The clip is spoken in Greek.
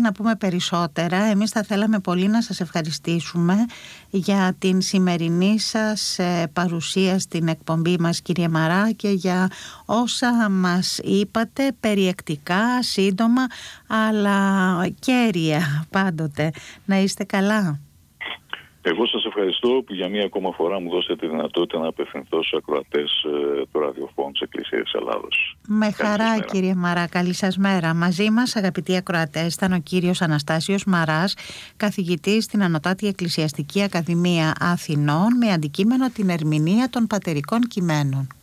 να πούμε περισσότερα. Εμείς θα θέλαμε πολύ να σας ευχαριστήσουμε για την σημερινή σας παρουσία στην εκπομπή μας, κύριε Μαρά, και για όσα μας είπατε περιεκτικά, σύντομα, αλλά κέρια πάντοτε. Να είστε καλά. Εγώ σας ευχαριστώ που για μία ακόμα φορά μου δώσετε τη δυνατότητα να απευθυνθώ στους ακροατές του ραδιοφώνου της Εκκλησίας της Ελλάδος. Με χαρά, κύριε Μαρά. Καλή σας μέρα. Μαζί μας, αγαπητοί ακροατές, ήταν ο κύριος Αναστάσιος Μαράς, καθηγητής στην Ανωτάτη Εκκλησιαστική Ακαδημία Αθηνών, με αντικείμενο την ερμηνεία των πατερικών κειμένων.